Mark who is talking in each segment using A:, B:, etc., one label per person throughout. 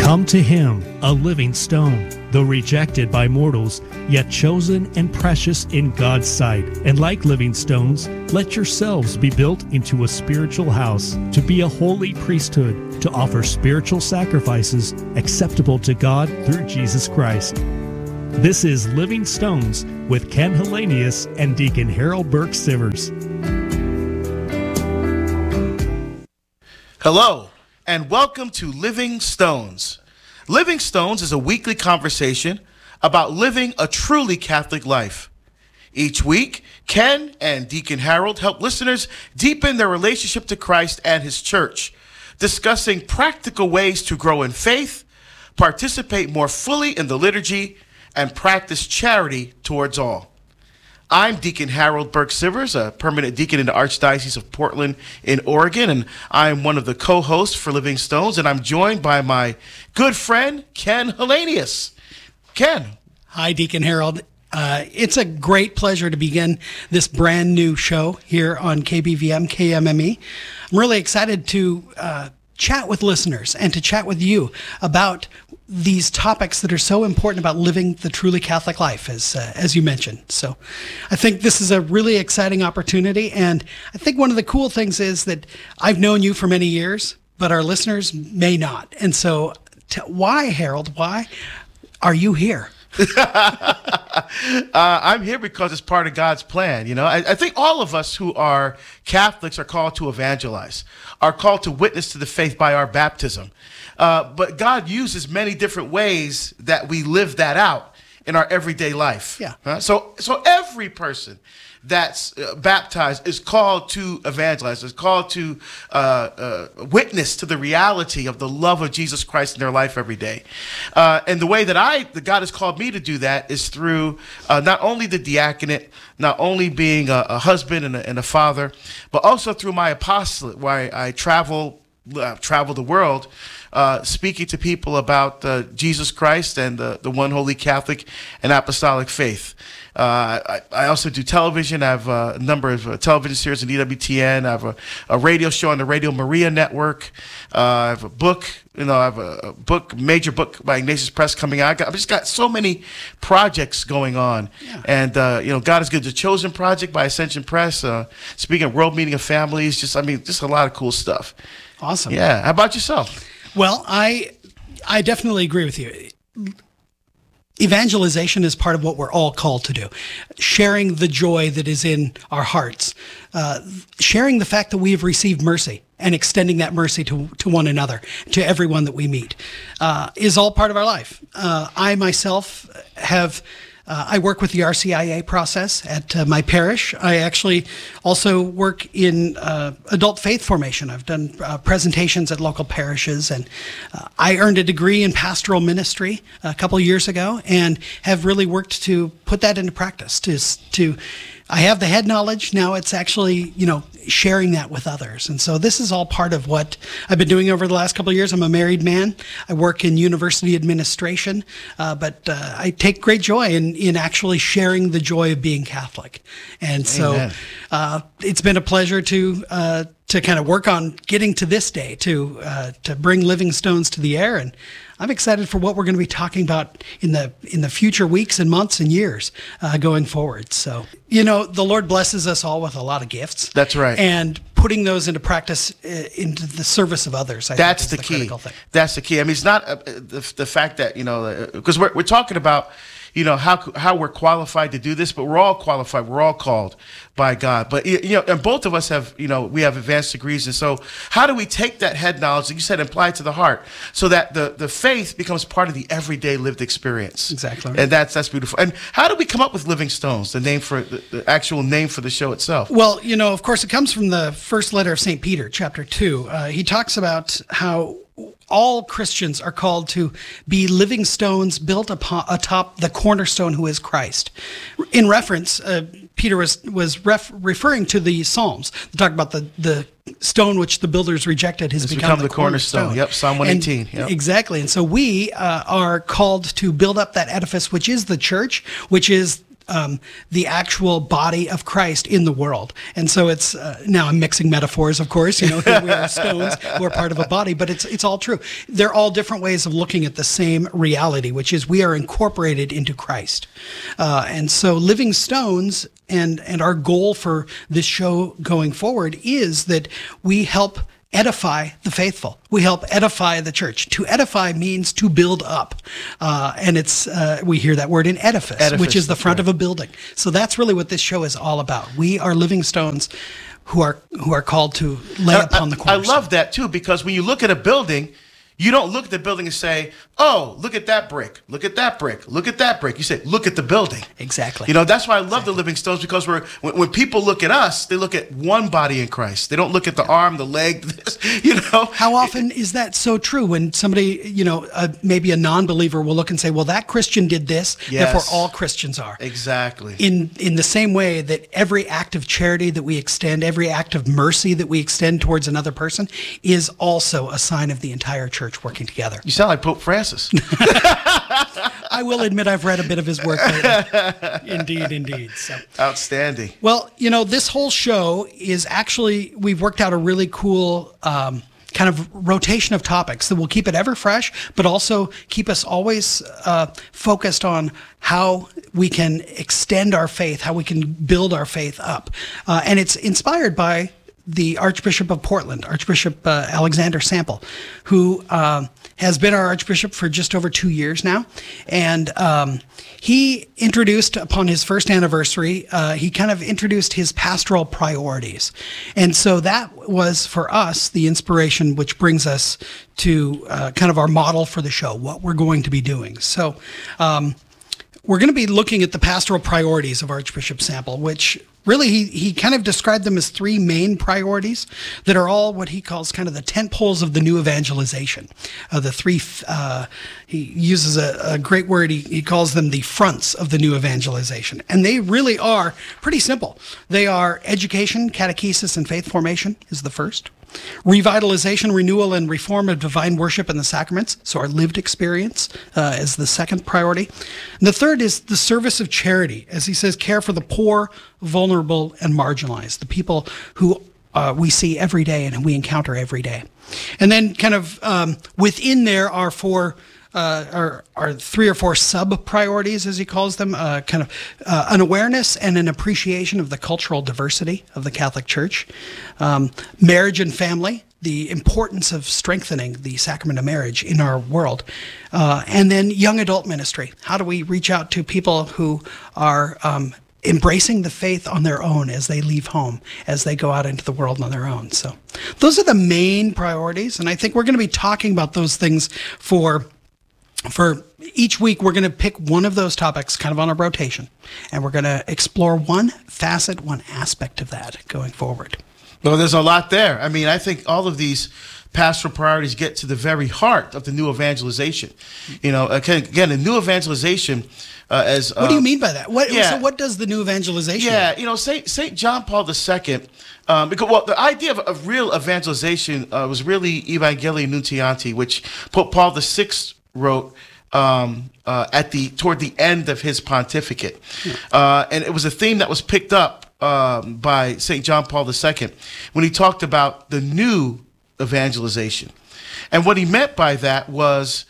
A: Come to him, a living stone, though rejected by mortals, yet chosen and precious in God's sight. And like living stones, let yourselves be built into a spiritual house, to be a holy priesthood, to offer spiritual sacrifices acceptable to God through Jesus Christ. This is Living Stones with Ken Hellenius and Deacon Harold Burke Sivers.
B: Hello, and welcome to Living Stones. Living Stones is a weekly conversation about living a truly Catholic life. Each week, Ken and Deacon Harold help listeners deepen their relationship to Christ and His Church, discussing practical ways to grow in faith, participate more fully in the liturgy, and practice charity towards all. I'm Deacon Harold Burke Sivers, a permanent deacon in the Archdiocese of Portland in Oregon, and I'm one of the co-hosts for Living Stones, and I'm joined by my good friend, Ken Hellenius. Ken.
C: Hi, Deacon Harold. It's a great pleasure to begin this brand new show here on KBVM, KMME. I'm really excited to chat with listeners and to chat with you about these topics that are so important about living the truly Catholic life, as you mentioned. So I think this is a really exciting opportunity, and I think one of the cool things is that I've known you for many years, but our listeners may not. And so why, Harold, why are you here?
B: I'm here because it's part of God's plan. You know, I think all of us who are Catholics are called to evangelize, are called to witness to the faith by our baptism. But God uses many different ways that we live that out in our everyday life.
C: Yeah.
B: So every person that's baptized is called to evangelize, is called to witness to the reality of the love of Jesus Christ in their life every day. And the way that God has called me to do that is through not only the diaconate, not only being a husband and a father, but also through my apostolate, where I travel the world, speaking to people about Jesus Christ and the one holy Catholic and apostolic faith. I also do television. I have a number of television series on EWTN. I have a radio show on the Radio Maria Network. I have a book. I have a major book by Ignatius Press coming out. I've just got so many projects going on.
C: Yeah.
B: And, God is Good. The Chosen Project by Ascension Press. Speaking of World Meeting of Families. Just a lot of cool stuff.
C: Awesome.
B: Yeah. How about yourself?
C: Well, I definitely agree with you. Evangelization is part of what we're all called to do. Sharing the joy that is in our hearts. Sharing the fact that we have received mercy and extending that mercy to one another, to everyone that we meet, is all part of our life. I myself I work with the RCIA process at my parish. I actually also work in adult faith formation. I've done presentations at local parishes, and I earned a degree in pastoral ministry a couple of years ago and have really worked to put that into practice. I have the head knowledge. Now it's actually, sharing that with others. And so this is all part of what I've been doing over the last couple of years. I'm a married man. I work in university administration, but I take great joy in actually sharing the joy of being Catholic. And so it's been a pleasure to kind of work on getting to this day, to bring Living Stones to the air. And I'm excited for what we're going to be talking about in the future weeks and months and years going forward. So, the Lord blesses us all with a lot of gifts.
B: That's right.
C: And putting those into practice into the service of others, I think is the
B: key.
C: critical thing.
B: That's the key. I mean, it's not the fact that, because we're talking about, how we're qualified to do this, but we're all qualified. We're all called by God. But, and both of us have, we have advanced degrees. And so how do we take that head knowledge, like you said, and apply it to the heart so that the faith becomes part of the everyday lived experience?
C: Exactly.
B: And that's beautiful. And how do we come up with Living Stones, the name for the actual name for the show itself?
C: Well, of course, it comes from the first letter of St. Peter, chapter 2. He talks about how all Christians are called to be living stones built atop the cornerstone who is Christ. In reference, Peter was referring to the Psalms. They talk about the stone which the builders rejected has become the cornerstone.
B: Yep, Psalm 118. Yep.
C: Exactly. And so we are called to build up that edifice, which is the church, which is the actual body of Christ in the world. And so it's, now I'm mixing metaphors, of course, here we are stones, we're part of a body, but it's all true. They're all different ways of looking at the same reality, which is we are incorporated into Christ. And so Living Stones and our goal for this show going forward is that we help edify the faithful. We help edify the church. To edify means to build up. And it's, we hear that word in edifice, which is the front of a building. So that's really what this show is all about. We are living stones who are called to lay upon the cornerstone.
B: I love that too, because when you look at a building, you don't look at the building and say, oh, look at that brick, look at that brick, look at that brick. You say, look at the building.
C: Exactly.
B: That's why I love the Living Stones, because when people look at us, they look at one body in Christ. They don't look at the arm, the leg, this,
C: How often is that so true when somebody, maybe a non-believer will look and say, well, that Christian did this, therefore all Christians are.
B: Exactly.
C: In the same way that every act of charity that we extend, every act of mercy that we extend towards another person is also a sign of the entire church working together.
B: You sound like Pope Francis.
C: I will admit I've read a bit of his work lately. Indeed. So.
B: Outstanding.
C: Well, this whole show is actually, we've worked out a really cool kind of rotation of topics that will keep it ever fresh, but also keep us always focused on how we can extend our faith, how we can build our faith up. And it's inspired by the Archbishop of Portland, Archbishop Alexander Sample, who has been our Archbishop for just over 2 years now. And he introduced, upon his first anniversary, he kind of introduced his pastoral priorities. And so that was, for us, the inspiration which brings us to kind of our model for the show, what we're going to be doing. So we're going to be looking at the pastoral priorities of Archbishop Sample, which really he kind of described them as three main priorities that are all what he calls kind of the tent poles of the new evangelization. The three, he uses a great word, he calls them the fronts of the new evangelization. And they really are pretty simple. They are education, catechesis, and faith formation is the first. Revitalization, renewal, and reform of divine worship and the sacraments, so our lived experience is the second priority. And the third is the service of charity, as he says, care for the poor, vulnerable, and marginalized, the people who we see every day and who we encounter every day. And then kind of within there are three or four sub-priorities, as he calls them, kind of an awareness and an appreciation of the cultural diversity of the Catholic Church, marriage and family, the importance of strengthening the sacrament of marriage in our world, and then young adult ministry. How do we reach out to people who are embracing the faith on their own as they leave home, as they go out into the world on their own? So those are the main priorities, and I think we're going to be talking about those things for each week. We're going to pick one of those topics kind of on a rotation, and we're going to explore one facet, one aspect of that going forward.
B: Well, there's a lot there. I mean, I think all of these pastoral priorities get to the very heart of the new evangelization. Again, the new evangelization what
C: do you mean by that? So what does the new evangelization mean?
B: St. John Paul II, because the idea of real evangelization was really Evangelii Nuntianti, which Pope Paul VI wrote toward the end of his pontificate. And it was a theme that was picked up by St. John Paul II when he talked about the new evangelization. And what he meant by that was,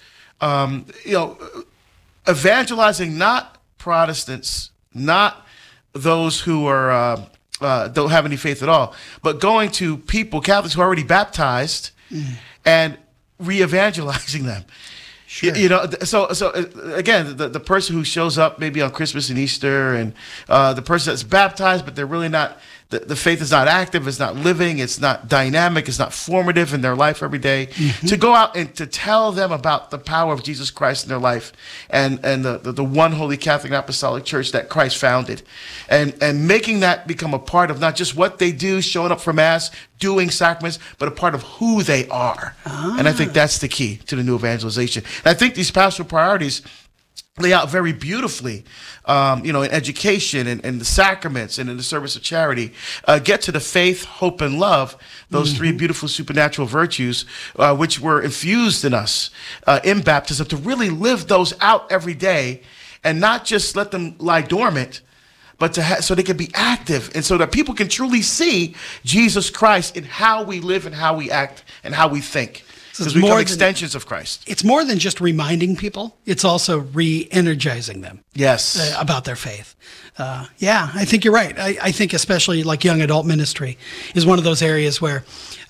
B: evangelizing not Protestants, not those who are don't have any faith at all, but going to people, Catholics who are already baptized, and re-evangelizing them.
C: Sure.
B: So again, the person who shows up maybe on Christmas and Easter, and the person that's baptized, but they're really not, the faith is not active, it's not living, it's not dynamic, it's not formative in their life every day. Mm-hmm. To go out and to tell them about the power of Jesus Christ in their life, and the one Holy Catholic and Apostolic Church that Christ founded, and making that become a part of not just what they do, showing up for Mass, doing sacraments, but a part of who they are. And I think that's the key to the new evangelization. And I think these pastoral priorities lay out very beautifully, in education and the sacraments and in the service of charity, get to the faith, hope, and love, those three beautiful supernatural virtues, which were infused in us in baptism, to really live those out every day and not just let them lie dormant, but so they can be active, and so that people can truly see Jesus Christ in how we live and how we act and how we think. Because we become extensions of Christ.
C: It's more than just reminding people. It's also re-energizing them.
B: Yes.
C: About their faith. Yeah, I think you're right. I think especially like young adult ministry is one of those areas where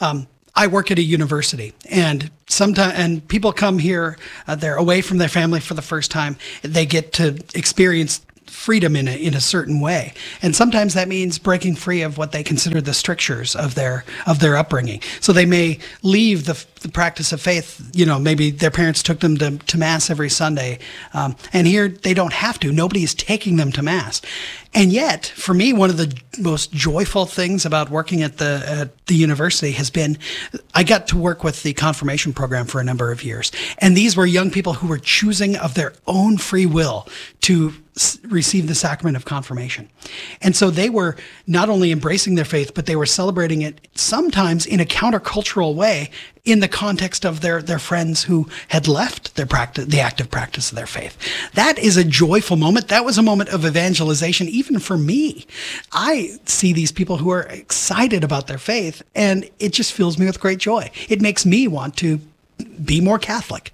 C: I work at a university, and people come here, they're away from their family for the first time. They get to experience freedom in a certain way, and sometimes that means breaking free of what they consider the strictures of their upbringing. So they may leave the practice of faith. Maybe their parents took them to mass every Sunday, and here they don't have to. Nobody is taking them to mass. And yet, for me, one of the most joyful things about working at the university has been I got to work with the confirmation program for a number of years. And these were young people who were choosing of their own free will to receive the sacrament of confirmation. And so they were not only embracing their faith, but they were celebrating it sometimes in a countercultural way in the context of their friends who had left the active practice of their faith. That is a joyful moment. That was a moment of evangelization, even for me. I see these people who are excited about their faith, and it just fills me with great joy. It makes me want to be more Catholic.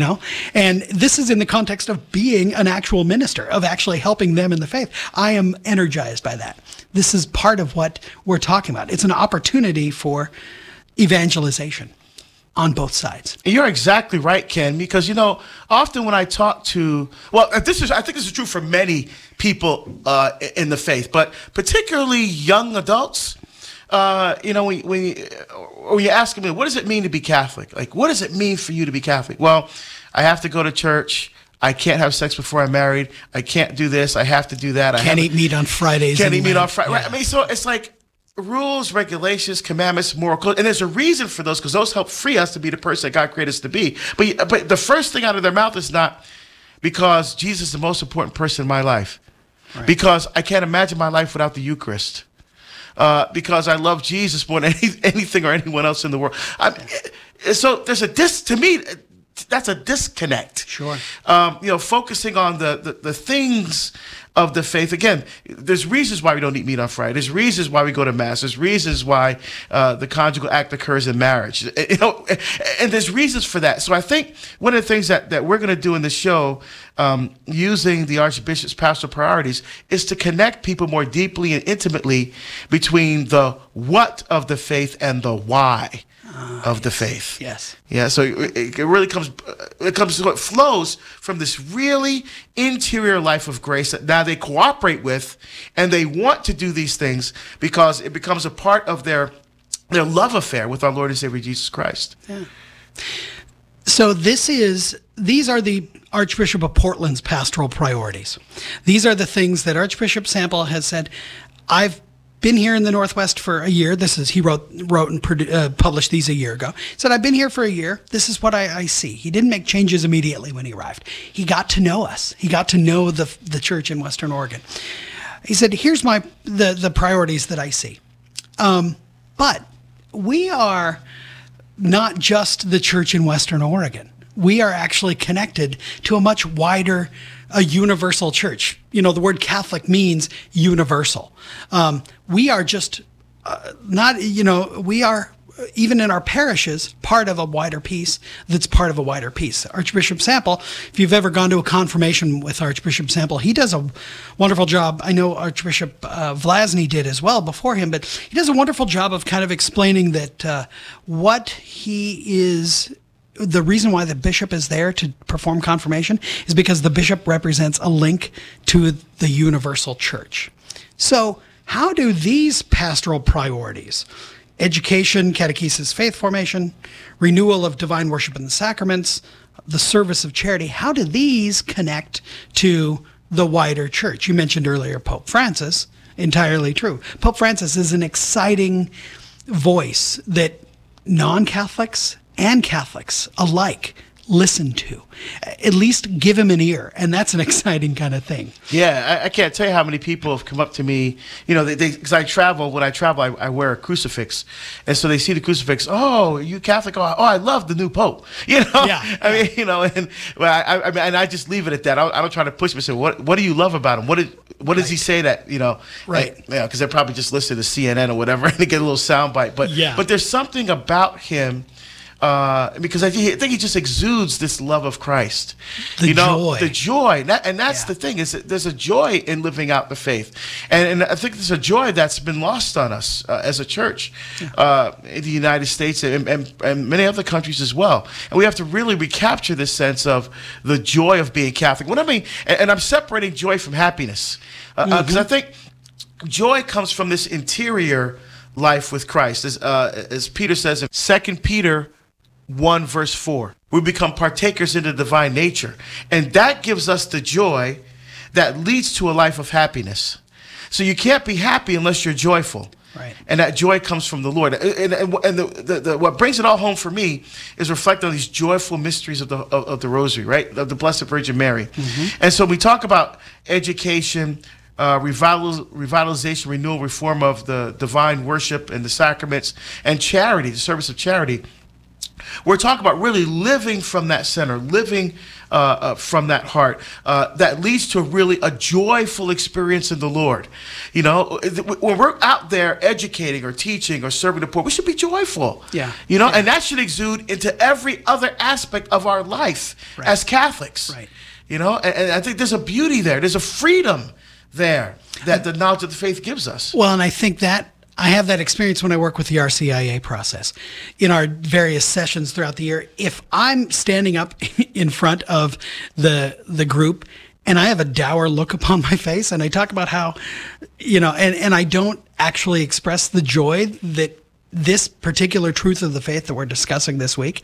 C: And this is in the context of being an actual minister, of actually helping them in the faith. I am energized by that. This is part of what we're talking about. It's an opportunity for evangelization on both sides.
B: You're exactly right, Ken, because, often when I talk to, I think this is true for many people in the faith, but particularly young adults, when you ask them, what does it mean to be Catholic? Like, what does it mean for you to be Catholic? Well, I have to go to church. I can't have sex before I'm married. I can't do this. I have to do that.
C: Can't eat meat on Fridays.
B: Can't eat meat on Friday.
C: Yeah.
B: Right? I mean, so it's like rules, regulations, commandments, moral code, and there's a reason for those, because those help free us to be the person that God created us to be. But the first thing out of their mouth is not because Jesus is the most important person in my life, right, because I can't imagine my life without the Eucharist. Because I love Jesus more than anything or anyone else in the world. So there's to me, that's a disconnect.
C: Sure.
B: Focusing on the things of the faith. Again, there's reasons why we don't eat meat on Friday. There's reasons why we go to mass. There's reasons why the conjugal act occurs in marriage. And there's reasons for that. So I think one of the things that we're going to do in the show, using the Archbishop's pastoral priorities, is to connect people more deeply and intimately between the what of the faith and the why of the faith.
C: Yes.
B: Yeah. So it really comes. It flows from this really interior life of grace that now they cooperate with, and they want to do these things because it becomes a part of their love affair with our Lord and Savior Jesus Christ.
C: Yeah. So these are the Archbishop of Portland's pastoral priorities. These are the things that Archbishop Sample has said. I've been here in the Northwest for a year. He wrote and published these a year ago. He said, I've been here for a year. This is what I see. He didn't make changes immediately when he arrived. He got to know us. He got to know the church in Western Oregon. He said, here's the priorities that I see. But we are not just the church in Western Oregon. We are actually connected to a much wider, a universal church. The word Catholic means universal. We are just we are, even in our parishes, part of a wider piece that's part of a wider piece. Archbishop Sample, if you've ever gone to a confirmation with Archbishop Sample, he does a wonderful job. I know Archbishop Vlasny did as well before him, but he does a wonderful job of kind of explaining that what he is. The reason why the bishop is there to perform confirmation is because the bishop represents a link to the universal church. So how do these pastoral priorities, education, catechesis, faith formation, renewal of divine worship in the sacraments, the service of charity, how do these connect to the wider church? You mentioned earlier Pope Francis. Entirely true. Pope Francis is an exciting voice that non-Catholics and Catholics alike listen to. At least give him an ear, and that's an exciting kind of thing.
B: Yeah, I can't tell you how many people have come up to me, because I travel. When I travel, I wear a crucifix. And so they see the crucifix. Oh, are you Catholic? Oh, I love the new Pope.
C: Yeah.
B: I mean, and I just leave it at that. I don't try to push him and say, what do you love about him? What does he say that,
C: Right.
B: Because they're probably just listening to CNN or whatever and they get a little soundbite. But there's something about him. Because I think he just exudes this love of Christ,
C: joy.
B: The joy, and that's the thing, is that there's a joy in living out the faith, and I think there's a joy that's been lost on us as a church in the United States and many other countries as well, and we have to really recapture this sense of the joy of being Catholic. What I mean, and I'm separating joy from happiness, because I think joy comes from this interior life with Christ, as Peter says in 2 Peter 1 verse 4, we become partakers in the divine nature, and that gives us the joy that leads to a life of happiness. So you can't be happy unless you're joyful,
C: right? And
B: that joy comes from the Lord. And what brings it all home for me is reflect on these joyful mysteries of the Rosary, right? Of the Blessed Virgin Mary. Mm-hmm. And so we talk about education, revitalization, renewal, reform of the divine worship and the sacraments, and charity, the service of charity. We're talking about really living from that center, living from that heart, that leads to really a joyful experience in the Lord. When we're out there educating or teaching or serving the poor, we should be joyful.
C: Yeah.
B: And that should exude into every other aspect of our life as Catholics.
C: Right.
B: And I think there's a beauty there. There's a freedom there that the knowledge of the faith gives us.
C: Well, and I think that I have that experience when I work with the RCIA process. In our various sessions throughout the year, if I'm standing up in front of the group and I have a dour look upon my face and I talk about how, and I don't actually express the joy that this particular truth of the faith that we're discussing this week,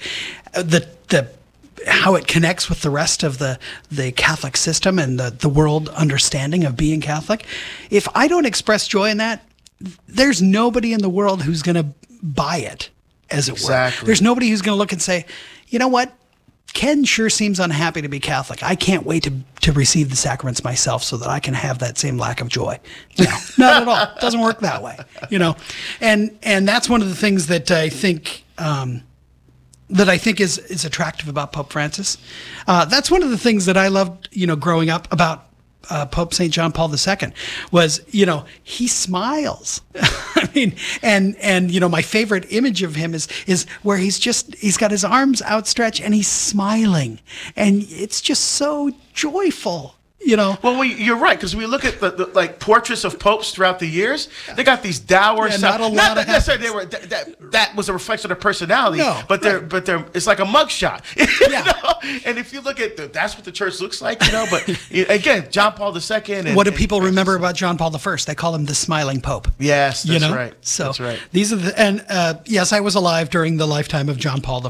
C: how it connects with the rest of the Catholic system and the world understanding of being Catholic. If I don't express joy in that, there's nobody in the world who's going to buy it, as it were. There's nobody who's going to look and say, you know what? Ken sure seems unhappy to be Catholic. I can't wait to receive the sacraments myself so that I can have that same lack of joy. No, not at all. It doesn't work that way, And that's one of the things that I think is attractive about Pope Francis. That's one of the things that I loved, growing up about Pope St. John Paul II was, he smiles. I mean, and my favorite image of him is where he's got his arms outstretched and he's smiling, and it's just so joyful.
B: Well, you're right, because we look at the portraits of popes throughout the years. They got these dour.
C: Not
B: necessarily they were that was a reflection of their personality.
C: No,
B: but they're it's like a mugshot. And if you look at that's what the church looks like. But again, John Paul II.
C: What do people remember about John Paul I? They call him the smiling Pope.
B: Yes, that's right.
C: So
B: that's right.
C: These are yes, I was alive during the lifetime of John Paul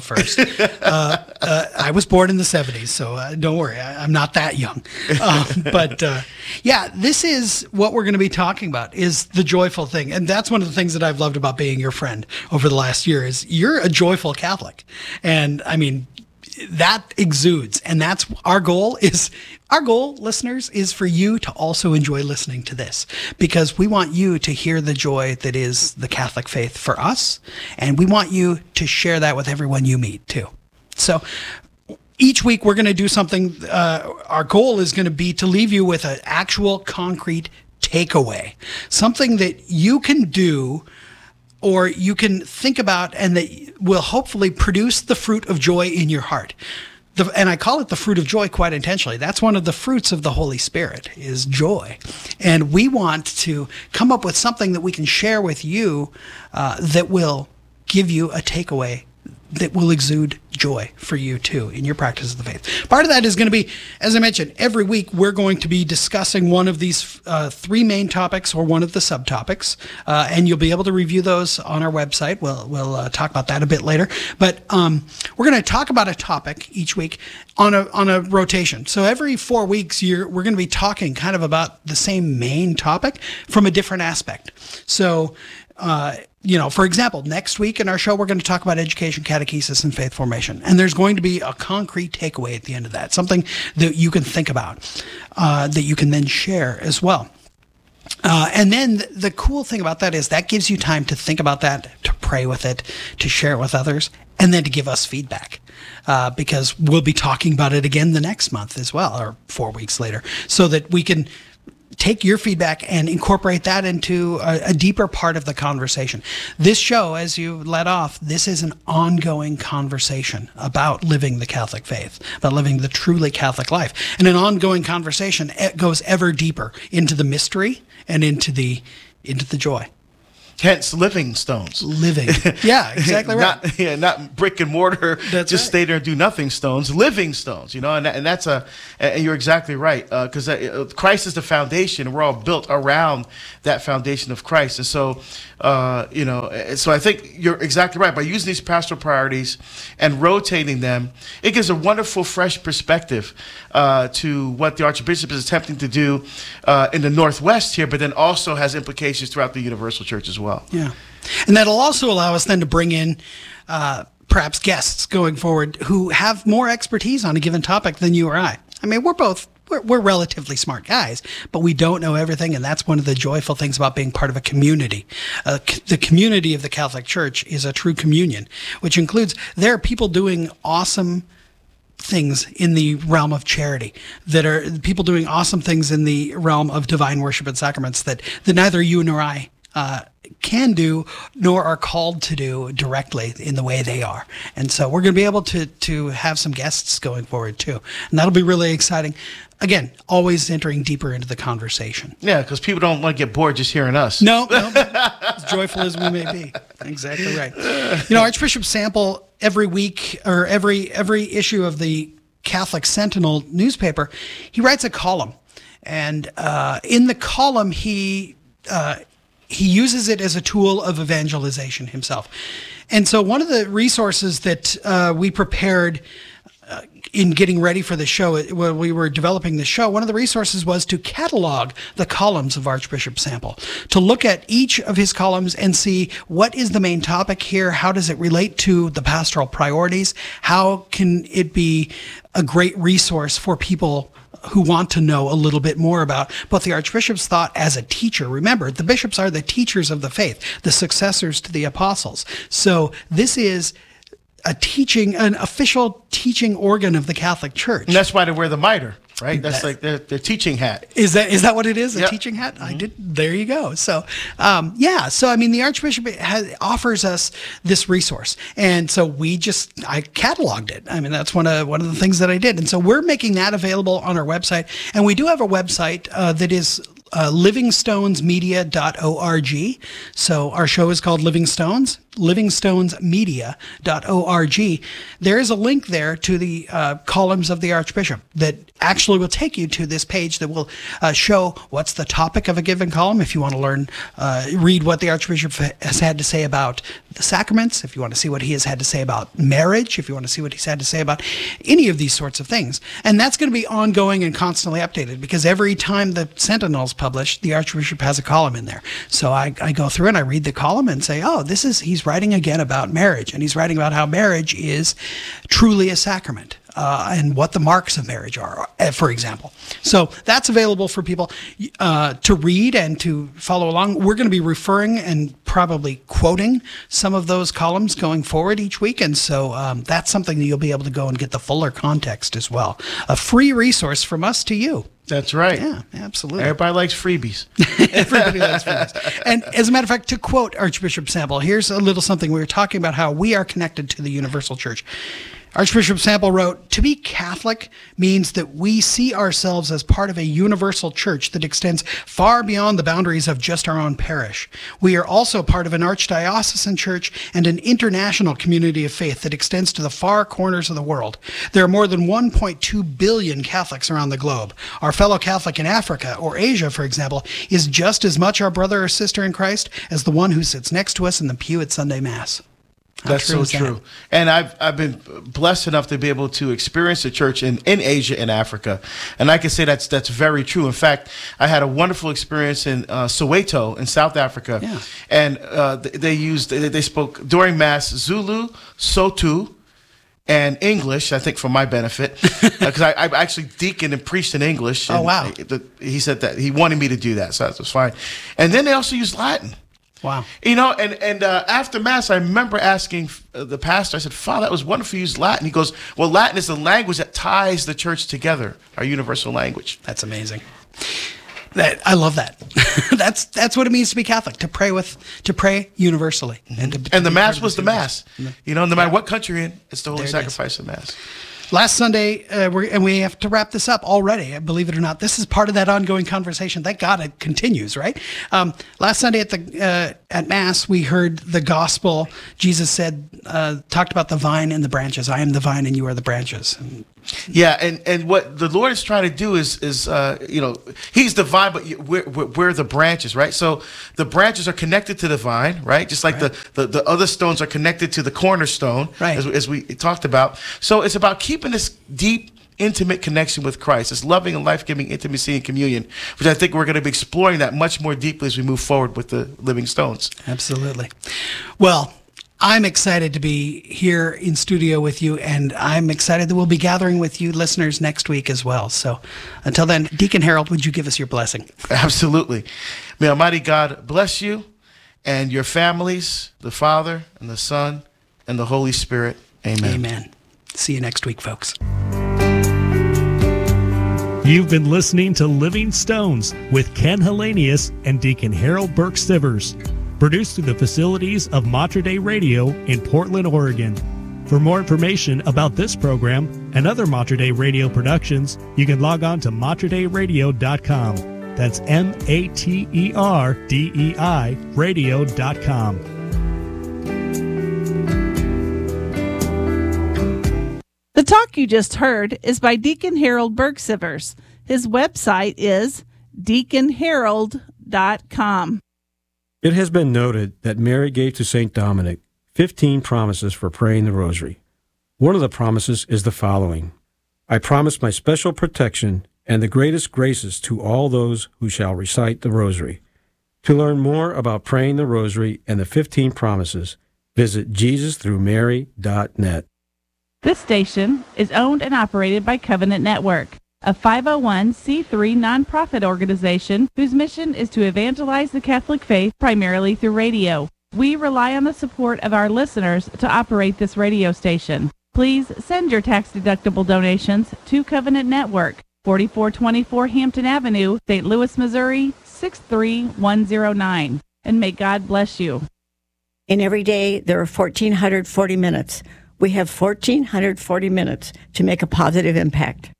C: I. I was born in the 70s, so don't worry, I'm not that young. But this is what we're going to be talking about, is the joyful thing. And that's one of the things that I've loved about being your friend over the last year is you're a joyful Catholic. And I mean, that exudes. And that's our goal, listeners, is for you to also enjoy listening to this, because we want you to hear the joy that is the Catholic faith for us. And we want you to share that with everyone you meet too. So each week we're going to do something. Our goal is going to be to leave you with an actual concrete takeaway, something that you can do or you can think about and that will hopefully produce the fruit of joy in your heart. And I call it the fruit of joy quite intentionally. That's one of the fruits of the Holy Spirit, is joy. And we want to come up with something that we can share with you that will give you a takeaway that will exude joy for you too in your practice of the faith. Part of that is going to be, as I mentioned, every week we're going to be discussing one of these three main topics or one of the subtopics, and you'll be able to review those on our website. We'll talk about that a bit later. But we're going to talk about a topic each week on a rotation. So every 4 weeks, we're going to be talking kind of about the same main topic from a different aspect. So For example, next week in our show, we're going to talk about education, catechesis, and faith formation. And there's going to be a concrete takeaway at the end of that, something that you can think about, that you can then share as well. And then the cool thing about that is that gives you time to think about that, to pray with it, to share it with others, and then to give us feedback. Because we'll be talking about it again the next month as well, or 4 weeks later, so that we can take your feedback and incorporate that into a deeper part of the conversation. This show, as you led off, this is an ongoing conversation about living the Catholic faith, about living the truly Catholic life. And an ongoing conversation, it goes ever deeper into the mystery and into the joy.
B: Hence, living stones.
C: Living. Yeah, exactly right.
B: Not brick and mortar,
C: That's
B: just
C: right.
B: stay there and do nothing stones, living stones, and that's and you're exactly right, because Christ is the foundation, and we're all built around that foundation of Christ. And so, so I think you're exactly right. By using these pastoral priorities and rotating them, it gives a wonderful, fresh perspective to what the Archbishop is attempting to do in the Northwest here, but then also has implications throughout the Universal Church as well.
C: Yeah. And that'll also allow us then to bring in perhaps guests going forward who have more expertise on a given topic than you or I. I mean, we're relatively smart guys, but we don't know everything, and that's one of the joyful things about being part of a community. The community of the Catholic Church is a true communion, which includes there are people doing awesome things in the realm of charity, that are people doing awesome things in the realm of divine worship and sacraments that neither you nor I can do, nor are called to do directly in the way they are. And so we're going to be able to have some guests going forward too. And that'll be really exciting. Again, always entering deeper into the conversation.
B: Yeah, because people don't want to get bored just hearing us.
C: No, as joyful as we may be. Exactly right. Archbishop Sample, every week or every issue of the Catholic Sentinel newspaper, he writes a column. And in the column, he uses it as a tool of evangelization himself. And so one of the resources that we prepared in getting ready for the show, when we were developing the show, one of the resources was to catalog the columns of Archbishop Sample, to look at each of his columns and see what is the main topic here, how does it relate to the pastoral priorities, how can it be a great resource for people who want to know a little bit more about both the Archbishop's thought as a teacher. Remember, the bishops are the teachers of the faith, the successors to the apostles. So this is an official teaching organ of the Catholic Church.
B: And that's why they wear the mitre, right? That's like their teaching hat.
C: Is that what it is? A
B: Yep.
C: teaching hat? Mm-hmm. There you go. So, So, I mean, the Archbishop offers us this resource. And so I cataloged it. I mean, that's one of the things that I did. And so we're making that available on our website. And we do have a website that is livingstonesmedia.org. So our show is called Living Stones, livingstonesmedia.org. There is a link there to the columns of the Archbishop that actually will take you to this page that will show what's the topic of a given column. If you want to read what the Archbishop has had to say about the sacraments, if you want to see what he has had to say about marriage, if you want to see what he's had to say about any of these sorts of things. And that's going to be ongoing and constantly updated, because every time the Sentinel's published, the Archbishop has a column in there. So I go through and I read the column and say, he's writing again about marriage, and he's writing about how marriage is truly a sacrament. And what the marks of marriage are, for example. So that's available for people to read and to follow along. We're going to be referring and probably quoting some of those columns going forward each week. And so that's something that you'll be able to go and get the fuller context as well. A free resource from us to you.
B: That's right.
C: Yeah, absolutely.
B: Everybody likes freebies.
C: Everybody likes freebies. And as a matter of fact, to quote Archbishop Sample, here's a little something. We were talking about how we are connected to the Universal Church. Archbishop Sample wrote, "To be Catholic means that we see ourselves as part of a universal church that extends far beyond the boundaries of just our own parish. We are also part of an archdiocesan church and an international community of faith that extends to the far corners of the world. There are more than 1.2 billion Catholics around the globe. Our fellow Catholic in Africa or Asia, for example, is just as much our brother or sister in Christ as the one who sits next to us in the pew at Sunday Mass."
B: That's so
C: is that?
B: true. And I've been blessed enough to be able to experience the church in Asia and Africa. And I can say that's very true. In fact, I had a wonderful experience in Soweto in South Africa.
C: Yeah.
B: And they spoke during Mass Zulu, Sotho, and English, I think for my benefit, because I actually deaconed and preached in English.
C: Oh, wow.
B: He said that he wanted me to do that, so that was fine. And then they also used Latin.
C: Wow.
B: You know, and after Mass, I remember asking the pastor, I said, Father, that was wonderful you used Latin. He goes, well, Latin is the language that ties the church together, our universal language.
C: That's amazing. I love that. That's what it means to be Catholic, to pray universally.
B: And the Mass was the Mass. You know, no matter what country you're in, it's the Holy Sacrifice of Mass.
C: Last Sunday, and we have to wrap this up already, believe it or not. This is part of that ongoing conversation. Thank God it continues, right? Last Sunday at Mass, we heard the gospel. Jesus said, talked about the vine and the branches. I am the vine and you are the branches.
B: Yeah, and what the Lord is trying to do is you know, He's the vine, but we're the branches, right? So the branches are connected to the vine, right? Just like the other stones are connected to the cornerstone,
C: right,
B: as we talked about. So it's about keeping this deep, intimate connection with Christ, this loving and life-giving intimacy and communion, which I think we're going to be exploring that much more deeply as we move forward with the Living Stones.
C: Absolutely. Well, I'm excited to be here in studio with you, and I'm excited that we'll be gathering with you listeners next week as well. So until then, Deacon Harold, would you give us your blessing?
B: Absolutely. May Almighty God bless you and your families, the Father and the Son and the Holy Spirit. Amen.
C: Amen. See you next week, folks.
A: You've been listening to Living Stones with Ken Hellenius and Deacon Harold Burke-Sivers. Produced through the facilities of Mater Dei Radio in Portland, Oregon. For more information about this program and other Mater Dei Radio productions, you can log on to materdeiradio.com. That's MATERDEI radio.com.
D: The talk you just heard is by Deacon Harold Burke-Sivers. His website is deaconharold.com.
E: It has been noted that Mary gave to St. Dominic 15 promises for praying the rosary. One of the promises is the following: I promise my special protection and the greatest graces to all those who shall recite the rosary. To learn more about praying the rosary and the 15 promises, visit JesusThroughMary.net.
D: This station is owned and operated by Covenant Network, a 501c3 nonprofit organization whose mission is to evangelize the Catholic faith primarily through radio. We rely on the support of our listeners to operate this radio station. Please send your tax-deductible donations to Covenant Network, 4424 Hampton Avenue, St. Louis, Missouri, 63109. And may God bless you.
F: And every day there are 1,440 minutes. We have 1,440 minutes to make a positive impact.